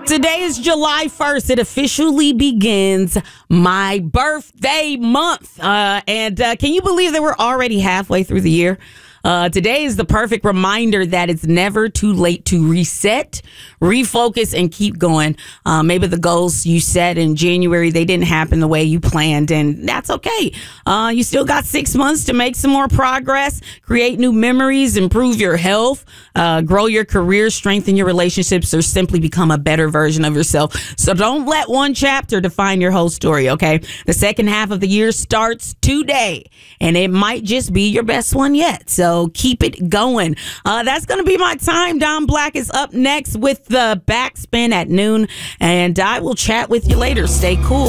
Today is July 1st. It officially begins my birthday month. And can you believe that we're already halfway through the year? Today is the perfect reminder that it's never too late to reset, refocus, and keep going. Maybe the goals you set in January, they didn't happen the way you planned, and that's okay. You still got 6 months to make some more progress, create new memories, improve your health, grow your career, strengthen your relationships, or simply become a better version of yourself. So don't let one chapter define your whole story, okay? The second half of the year starts today, and it might just be your best one yet. So keep it going. That's going to be my time. Don Black is up next with the Backspin at noon, and I will chat with you later. Stay cool.